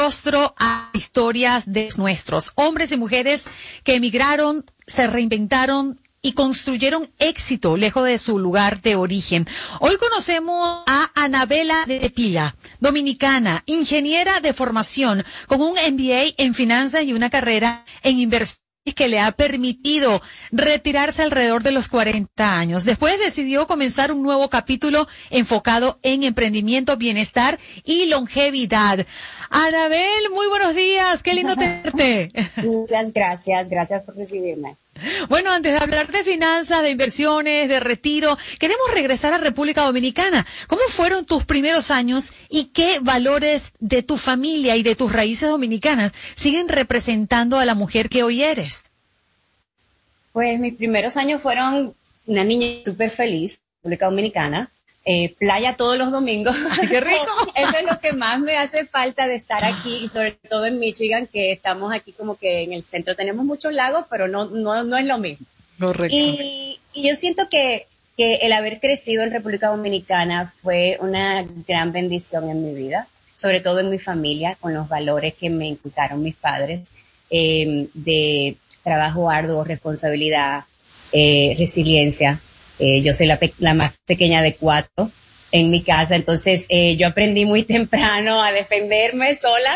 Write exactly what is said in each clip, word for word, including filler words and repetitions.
rostro a historias de nuestros hombres y mujeres que emigraron, se reinventaron y construyeron éxito lejos de su lugar de origen. Hoy conocemos a Anabela de Pila, dominicana, ingeniera de formación, con un M B A en finanzas y una carrera en inversión que le ha permitido retirarse alrededor de los cuarenta años. Después decidió comenzar un nuevo capítulo enfocado en emprendimiento, bienestar y longevidad. Anabel, muy buenos días, qué lindo tenerte. Muchas gracias, gracias por recibirme. Bueno, antes de hablar de finanzas, de inversiones, de retiro, queremos regresar a República Dominicana. ¿Cómo fueron tus primeros años y qué valores de tu familia y de tus raíces dominicanas siguen representando a la mujer que hoy eres? Pues mis primeros años fueron una niña súper feliz, República Dominicana. Eh, playa todos los domingos. ¡Ay, qué rico! Eso, eso es lo que más me hace falta de estar aquí y sobre todo en Michigan, que estamos aquí como que en el centro. Tenemos muchos lagos, pero no no no es lo mismo. Correcto. Y, y yo siento que, que el haber crecido en República Dominicana fue una gran bendición en mi vida, sobre todo en mi familia, con los valores que me inculcaron mis padres, eh, de trabajo arduo, responsabilidad, eh, resiliencia. Eh, yo soy la, pe- la más pequeña de cuatro en mi casa, entonces eh, yo aprendí muy temprano a defenderme sola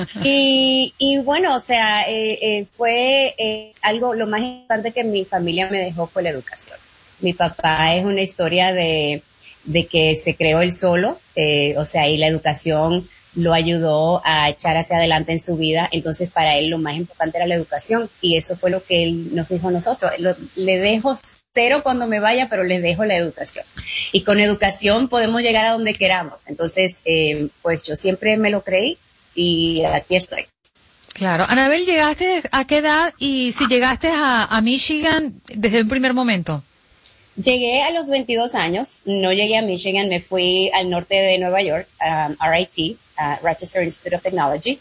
y, y bueno, o sea, eh, eh, fue eh, algo, lo más importante que mi familia me dejó fue la educación. Mi papá es una historia de, de que se creó él solo, eh, o sea, y la educación lo ayudó a echar hacia adelante en su vida, entonces para él lo más importante era la educación y eso fue lo que él nos dijo a nosotros, lo, le dejo cero cuando me vaya, pero les dejo la educación y con educación podemos llegar a donde queramos, entonces eh, pues yo siempre me lo creí y aquí estoy. Claro. Anabel, ¿llegaste a qué edad y si llegaste a, a Michigan desde un primer momento? Llegué a los veintidós años, no llegué a Michigan, me fui al norte de Nueva York, um, R I T, uh, Rochester Institute of Technology.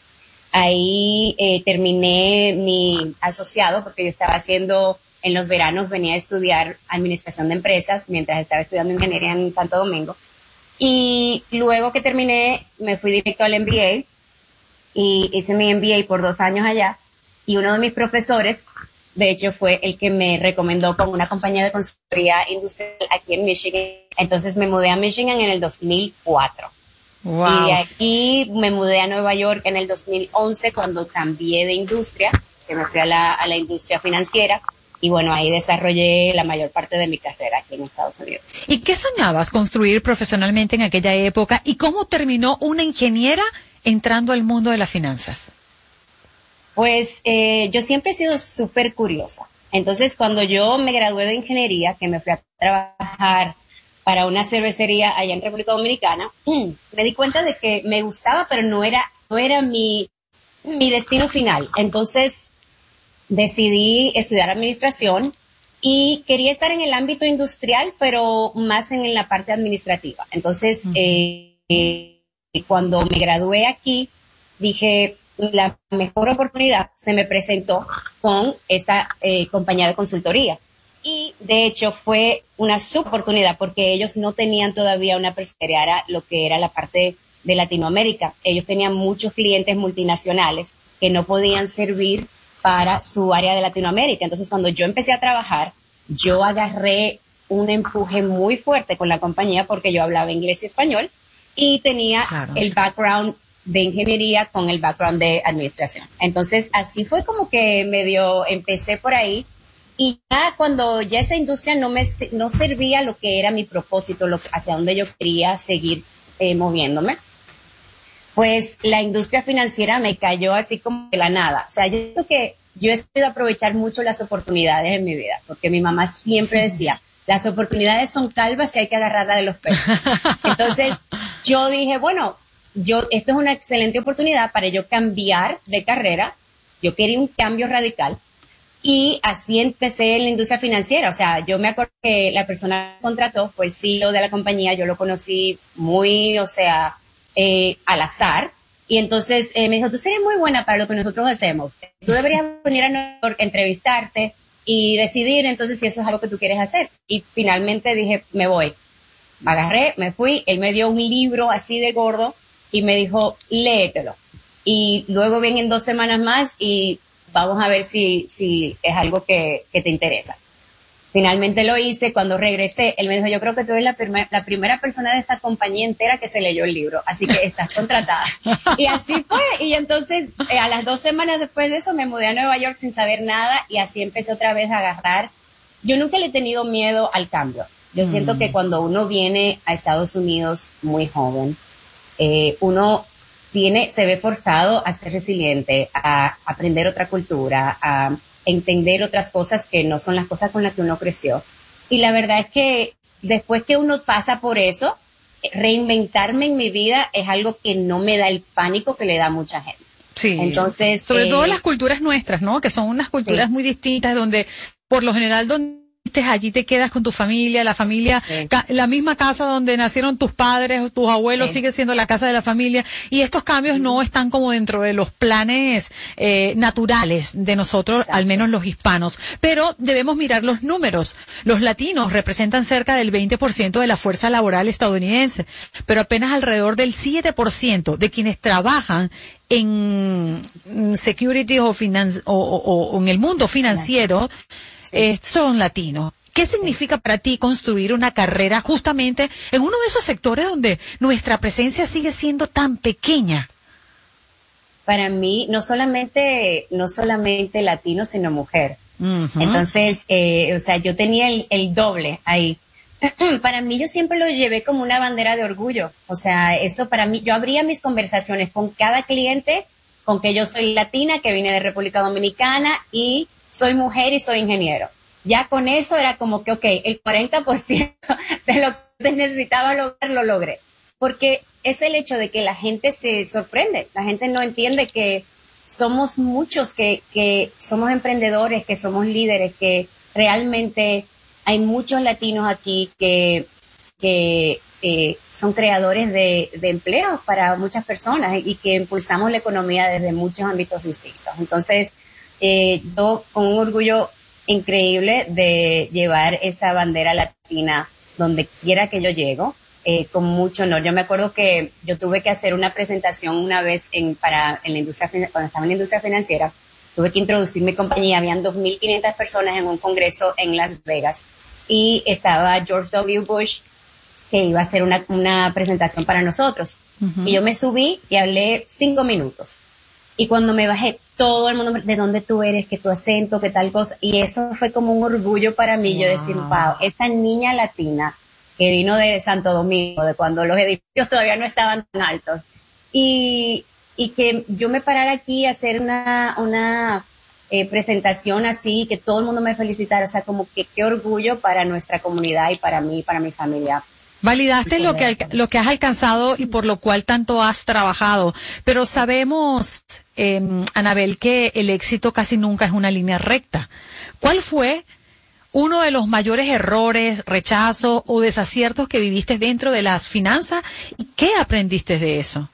Ahí eh, terminé mi asociado porque yo estaba haciendo, en los veranos venía a estudiar administración de empresas mientras estaba estudiando ingeniería en Santo Domingo. Y luego que terminé, me fui directo al M B A y hice mi M B A por dos años allá. Y uno de mis profesores, de hecho, fue el que me recomendó con una compañía de consultoría industrial aquí en Michigan. Entonces me mudé a Michigan en el dos mil cuatro. Wow. Y de aquí me mudé a Nueva York en el dos mil once cuando cambié de industria, que me fui a la, a la industria financiera. Y bueno, ahí desarrollé la mayor parte de mi carrera aquí en Estados Unidos. ¿Y qué soñabas construir profesionalmente en aquella época? ¿Y cómo terminó una ingeniera entrando al mundo de las finanzas? Pues eh, yo siempre he sido súper curiosa. Entonces, cuando yo me gradué de ingeniería, que me fui a trabajar para una cervecería allá en República Dominicana, me di cuenta de que me gustaba, pero no era no era mi mi destino final. Entonces, decidí estudiar administración y quería estar en el ámbito industrial, pero más en la parte administrativa. Entonces, uh-huh. eh, eh, cuando me gradué aquí, dije, la mejor oportunidad se me presentó con esta eh, compañía de consultoría. Y de hecho fue una suboportunidad porque ellos no tenían todavía una perspectiva lo que era la parte de Latinoamérica. Ellos tenían muchos clientes multinacionales que no podían servir para su área de Latinoamérica. Entonces cuando yo empecé a trabajar, yo agarré un empuje muy fuerte con la compañía porque yo hablaba inglés y español y tenía claro. el background de ingeniería con el background de administración. Entonces, así fue como que medio empecé por ahí y ya cuando ya esa industria no me no servía lo que era mi propósito, lo hacia donde yo quería seguir eh, moviéndome, pues la industria financiera me cayó así como de la nada. O sea, yo creo que yo he sabido aprovechar mucho las oportunidades en mi vida, porque mi mamá siempre decía, las oportunidades son calvas y hay que agarrarla de los pelos. Entonces, yo dije, bueno, yo, esto es una excelente oportunidad para yo cambiar de carrera. Yo quería un cambio radical y así empecé en la industria financiera. O sea, yo me acuerdo que la persona que contrató fue el C E O de la compañía. Yo lo conocí muy, o sea, eh, al azar. Y entonces eh, me dijo, tú serías muy buena para lo que nosotros hacemos. Tú deberías venir a Nueva York, entrevistarte y decidir entonces si eso es algo que tú quieres hacer. Y finalmente dije, me voy. Me agarré, me fui. Él me dio un libro así de gordo y me dijo, léetelo. y luego vienen dos semanas más y vamos a ver si, si es algo que, que te interesa. Finalmente lo hice. Cuando regresé, él me dijo, yo creo que tú eres la, primer, la primera persona de esta compañía entera que se leyó el libro, así que estás contratada. Y así fue. Y entonces, eh, a las dos semanas después de eso, me mudé a Nueva York sin saber nada y así empecé otra vez a agarrar. Yo nunca le he tenido miedo al cambio. Yo mm. siento que cuando uno viene a Estados Unidos muy joven, eh, uno tiene, se ve forzado a ser resiliente, a aprender otra cultura, a entender otras cosas que no son las cosas con las que uno creció. Y la verdad es que después que uno pasa por eso, reinventarme en mi vida es algo que no me da el pánico que le da a mucha gente. Sí. Entonces, sobre eh, todo las culturas nuestras, ¿no? Que son unas culturas sí. muy distintas, donde por lo general donde allí te quedas con tu familia, la familia, sí. ca- la misma casa donde nacieron tus padres o tus abuelos sí. sigue siendo la casa de la familia, y estos cambios mm. no están como dentro de los planes eh, naturales de nosotros, Exacto. al menos los hispanos. Pero debemos mirar los números. Los latinos representan cerca del veinte por ciento de la fuerza laboral estadounidense, pero apenas alrededor del siete por ciento de quienes trabajan en security o, finan- o, o, o en el mundo financiero Eh, son latinos. ¿Qué significa para ti construir una carrera justamente en uno de esos sectores donde nuestra presencia sigue siendo tan pequeña? Para mí, no solamente, no solamente latino, sino mujer. Uh-huh. Entonces, eh, o sea, yo tenía el, el doble ahí. Para mí, yo siempre lo llevé como una bandera de orgullo. O sea, eso para mí, yo abría mis conversaciones con cada cliente con que yo soy latina, que vine de República Dominicana y soy mujer y soy ingeniero. Ya con eso era como que, ok, el cuarenta por ciento de lo que necesitaba lograr, lo logré. Porque es el hecho de que la gente se sorprende. La gente no entiende que somos muchos, que, que somos emprendedores, que somos líderes, que realmente hay muchos latinos aquí que, que eh, son creadores de, de empleos para muchas personas y que impulsamos la economía desde muchos ámbitos distintos. Entonces, Eh, yo con un orgullo increíble de llevar esa bandera latina donde quiera que yo llego, eh, con mucho honor. Yo me acuerdo que yo tuve que hacer una presentación una vez en, para, en la industria, cuando estaba en la industria financiera, tuve que introducir mi compañía, habían dos mil quinientas personas en un congreso en Las Vegas y estaba George W. Bush, que iba a hacer una, una presentación para nosotros. Uh-huh. Y yo me subí y hablé cinco minutos. Y cuando me bajé, todo el mundo, ¿de dónde tú eres? ¿Qué tu acento? ¿Qué tal cosa? Y eso fue como un orgullo para mí, wow. Yo decir, wow, esa niña latina que vino de Santo Domingo, de cuando los edificios todavía no estaban tan altos. Y, y que yo me parara aquí a hacer una, una eh, presentación así, que todo el mundo me felicitara, o sea, como que qué orgullo para nuestra comunidad y para mí, para mi familia. Validaste lo que, lo que has alcanzado y por lo cual tanto has trabajado, pero sabemos, eh, Anabel, que el éxito casi nunca es una línea recta. ¿Cuál fue uno de los mayores errores, rechazos o desaciertos que viviste dentro de las finanzas y qué aprendiste de eso?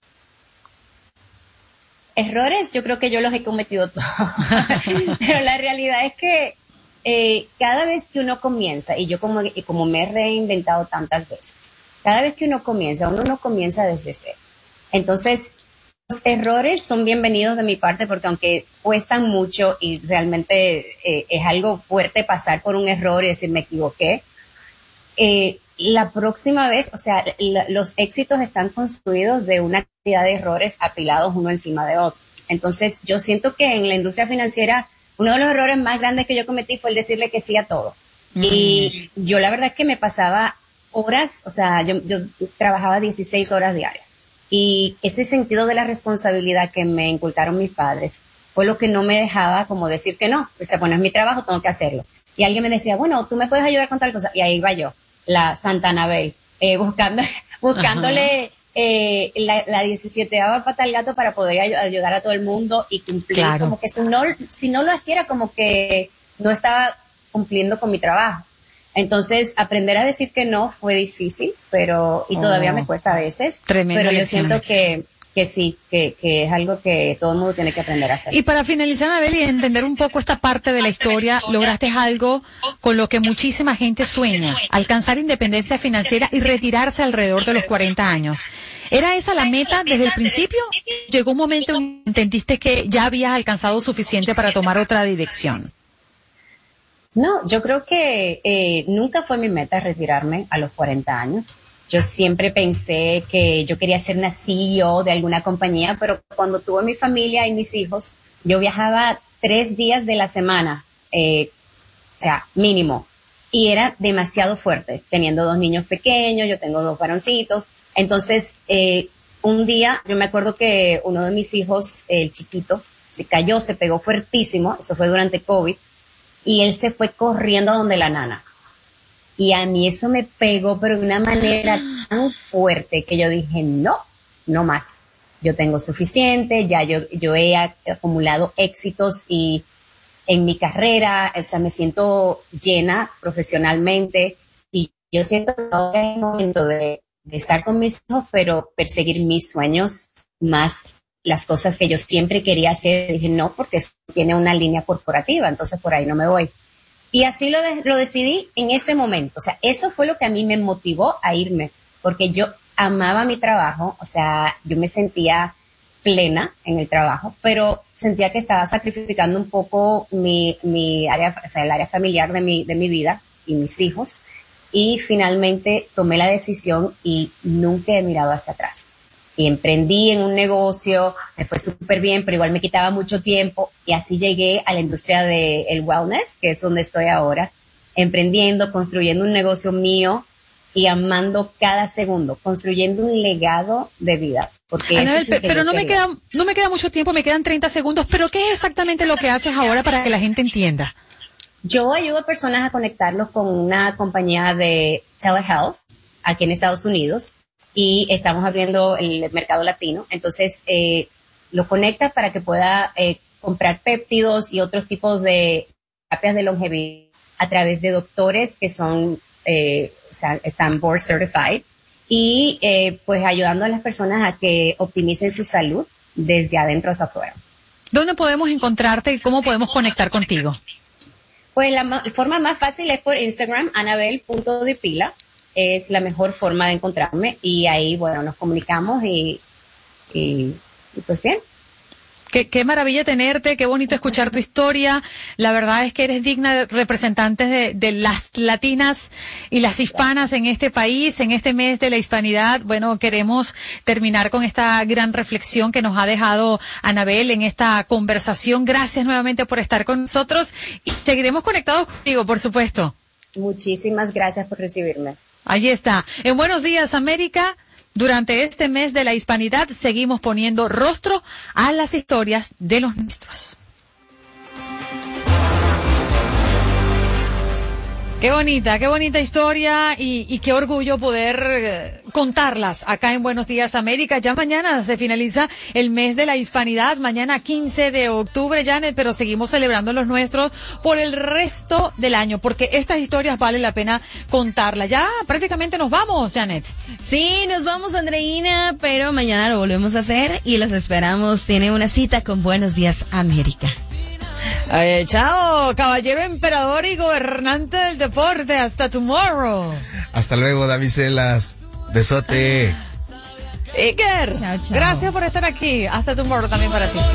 Errores, yo creo que yo los he cometido todos, pero la realidad es que Eh, cada vez que uno comienza, y yo como, como me he reinventado tantas veces, cada vez que uno comienza, uno no comienza desde cero. Entonces, los errores son bienvenidos de mi parte porque aunque cuestan mucho y realmente eh, es algo fuerte pasar por un error y decir me equivoqué, eh, la próxima vez, o sea, la, los éxitos están construidos de una cantidad de errores apilados uno encima de otro. Entonces, yo siento que en la industria financiera uno de los errores más grandes que yo cometí fue el decirle que sí a todo. Mm. Y yo la verdad es que me pasaba horas, o sea, yo, yo trabajaba dieciséis horas diarias. Y ese sentido de la responsabilidad que me inculcaron mis padres fue lo que no me dejaba como decir que no. O sea, bueno, es mi trabajo, tengo que hacerlo. Y alguien me decía, bueno, tú me puedes ayudar con tal cosa. Y ahí iba yo, la Santa Anabel, eh, buscando, buscándole eh, la, la diecisietava pata al gato para poder ay- ayudar a todo el mundo y cumplir. Claro. Como que si no, si no lo hacía era como que no estaba cumpliendo con mi trabajo. Entonces, aprender a decir que no fue difícil, pero, y todavía oh, me cuesta a veces. Tremendo. Pero yo siento que, que sí, que, que es algo que todo el mundo tiene que aprender a hacer. Y para finalizar, Anabel, y entender un poco esta parte de la historia, lograste algo con lo que muchísima gente sueña, alcanzar independencia financiera y retirarse alrededor de los cuarenta años. ¿Era esa la meta desde el principio? ¿Llegó un momento en que entendiste que ya habías alcanzado suficiente para tomar otra dirección? No, yo creo que eh, nunca fue mi meta retirarme a los cuarenta años. Yo siempre pensé que yo quería ser una C E O de alguna compañía, pero cuando tuve mi familia y mis hijos, yo viajaba tres días de la semana, eh, o sea, mínimo, y era demasiado fuerte, teniendo dos niños pequeños, yo tengo dos varoncitos. Entonces, eh, un día, yo me acuerdo que uno de mis hijos, el chiquito, se cayó, se pegó fuertísimo, eso fue durante COVID, y él se fue corriendo a donde la nana. Y a mí eso me pegó, pero de una manera tan fuerte que yo dije, no, no más. Yo tengo suficiente, ya yo, yo he acumulado éxitos y en mi carrera, o sea, me siento llena profesionalmente y yo siento que ahora es el momento de, de estar con mis hijos, pero perseguir mis sueños más las cosas que yo siempre quería hacer. Dije, no, porque eso tiene una línea corporativa, entonces por ahí no me voy. Y así lo, de, lo decidí en ese momento. O sea, eso fue lo que a mí me motivó a irme, porque yo amaba mi trabajo, o sea, yo me sentía plena en el trabajo, pero sentía que estaba sacrificando un poco mi, mi área, o sea, el área familiar de mi, de mi vida y mis hijos. Y finalmente tomé la decisión y nunca he mirado hacia atrás. Y emprendí en un negocio, me fue súper bien, pero igual me quitaba mucho tiempo y así llegué a la industria del wellness, que es donde estoy ahora, emprendiendo, construyendo un negocio mío y amando cada segundo, construyendo un legado de vida. Porque Anabel, eso es lo que pero yo no me quería. queda, no me queda mucho tiempo, me quedan treinta segundos, pero ¿qué es exactamente lo que haces ahora para que la gente entienda? Yo ayudo a personas a conectarlos con una compañía de telehealth aquí en Estados Unidos. Y estamos abriendo el mercado latino, entonces eh, lo conecta para que pueda eh, comprar péptidos y otros tipos de terapias de longevidad a través de doctores que son, eh, o sea, están board certified y eh, pues ayudando a las personas a que optimicen su salud desde adentro hacia afuera. ¿Dónde podemos encontrarte y cómo podemos conectar contigo? Pues la, la forma más fácil es por Instagram, anabel punto dipila. Es la mejor forma de encontrarme y ahí, bueno, nos comunicamos y, y, y pues bien. Qué, qué maravilla tenerte, qué bonito escuchar tu historia. La verdad es que eres digna de representantes de, de las latinas y las hispanas en este país, en este mes de la hispanidad. Bueno, queremos terminar con esta gran reflexión que nos ha dejado Anabel en esta conversación. Gracias nuevamente por estar con nosotros y seguiremos conectados contigo, por supuesto. Muchísimas gracias por recibirme. Allí está. En Buenos Días, América, durante este mes de la hispanidad, seguimos poniendo rostro a las historias de los nuestros. Qué bonita, qué bonita historia y, y qué orgullo poder eh, contarlas acá en Buenos Días América. Ya mañana se finaliza el mes de la hispanidad, mañana quince de octubre, Janet, pero seguimos celebrando los nuestros por el resto del año, porque estas historias vale la pena contarlas. Ya prácticamente nos vamos, Janet. Sí, nos vamos, Andreina, pero mañana lo volvemos a hacer y los esperamos. Tiene una cita con Buenos Días América. Eh, chao, caballero emperador y gobernante del deporte. Hasta tomorrow. Hasta luego, damiselas. Besote. Iker, Chao, chao. gracias por estar aquí. Hasta tomorrow también para ti.